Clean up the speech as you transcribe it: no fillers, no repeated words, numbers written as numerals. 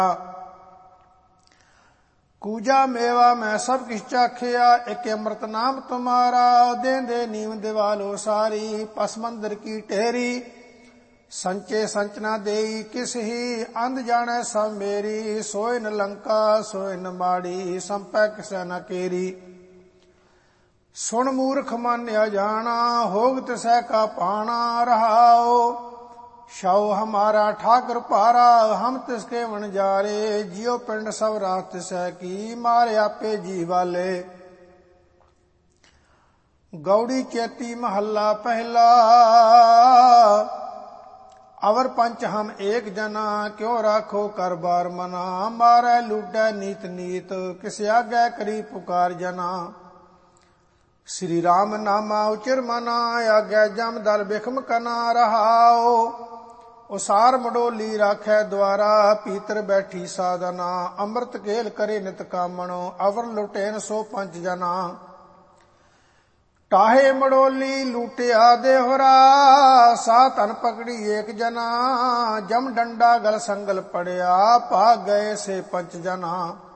ਕੂਜਾ ਮੇਵਾ ਮੈਂ ਸਭ ਕਿਛ ਚਾਖਿਆ, ਇੱਕ ਅੰਮ੍ਰਿਤ ਨਾਮ ਤੁਮਾਰਾ। ਦੇਂਦੇ ਨੀਮ ਦਿਵਾਲੋ ਸਾਰੀ, ਪਸ ਮੰਦਰ ਕੀ ਢੇਰੀ। ਸੰਚੇ ਸੰਚ ਨਾ ਦੇਈ ਕਿਸ ਹੀ, ਅੰਧ ਜਾਣੈ ਸਭ ਮੇਰੀ। ਸੋਇ ਨ ਲੰਕਾ ਸੋਇ ਨ ਮਾੜੀ, ਸੰਪੈ ਕਿਸੈ ਨ ਕੇਰੀ। ਸੁਣ ਮੂਰਖ ਮਨ ਅਜਾਣਾ, ਹੋਗ ਤਿਸੈ ਕਾ ਪਾਣਾ। ਰਹਾਓ ਸ਼ਉ ਹਮਾਰਾ ਠਾਕੁਰ ਭਾਰਾ, ਹਮ ਤਿਸਕੇ ਵਣਜਾਰੇ। ਜਿਉ ਪਿੰਡ ਸਭ ਰਾਤ ਤਿਸੈ ਕੀ, ਮਾਰੇ ਆਪੇ ਜੀ ਵਾਲੇ। ਗੌੜੀ ਚੇਤੀ ਮਹੱਲਾ ਪਹਿਲਾ। ਅਵਰ ਪੰਚ ਹਮ ਏਕ ਜਨਾ, ਕਿਉ ਰਾਖੋ ਕਰ ਬਾਰ ਮਨਾ। ਮਾਰੈ ਲੂਟੈ ਨੀਤ ਨੀਤ, ਕਿਸ ਆਗੈ ਕਰੀ ਪੁਕਾਰ ਜਨਾ। ਸ੍ਰੀ ਰਾਮ ਨਾਮਾ ਉਚਿਰ ਮਨਾ, ਆਗੈ ਜਮ ਦਲ ਬਿਖਮ ਕਨਾ। ਰਹਾਓ ਉਸਾਰ ਮਡੋਲੀ ਰਾਖੈ ਦੁਆਰਾ, ਭੀਤਰ ਬੈਠੀ ਸਾਧਨਾ। ਅੰਮ੍ਰਿਤ ਕੇਲ ਕਰੇ ਨਿਤ ਕਾਮਣੋ, ਅਵਰ ਲੁਟੇਨ ਸੋ ਪੰਚ ਜਨਾ। ਟਾਹੇ ਮਡੋਲੀ ਲੂਟਿਆ ਦੇਹੁਰਾ, ਸਾ ਧਨ ਪਕੜੀ ਏਕ ਜਨਾ। ਜਮ ਡੰਡਾ ਗਲ ਸੰਗਲ ਪੜਿਆ, ਭਾਗ ਗਏ ਸੇ ਪੰਚ ਜਨਾ।